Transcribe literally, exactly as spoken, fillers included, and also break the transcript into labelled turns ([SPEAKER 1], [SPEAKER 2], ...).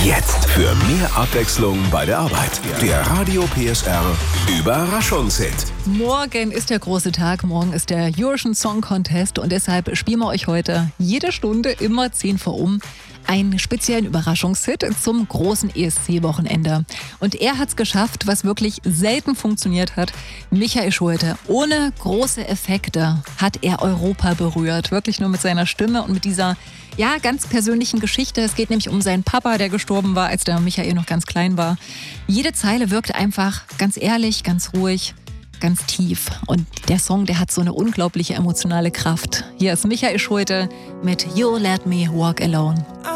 [SPEAKER 1] Jetzt für mehr Abwechslung bei der Arbeit. Der Radio P S R Überraschungshit.
[SPEAKER 2] Morgen ist der große Tag, morgen ist der Eurovision Song Contest und deshalb spielen wir euch heute jede Stunde immer zehn vor um einen speziellen Überraschungshit zum großen E S C-Wochenende. Und er hat es geschafft, was wirklich selten funktioniert hat. Michael Schulte, ohne große Effekte hat er Europa berührt. Wirklich nur mit seiner Stimme und mit dieser ja, ganz persönlichen Geschichte. Es geht nämlich um seinen Papa, der gestorben war, als der Michael noch ganz klein war. Jede Zeile wirkt einfach ganz ehrlich, ganz ruhig, ganz tief. Und der Song, der hat so eine unglaubliche emotionale Kraft. Hier ist Michael Schulte mit You Let Me Walk Alone.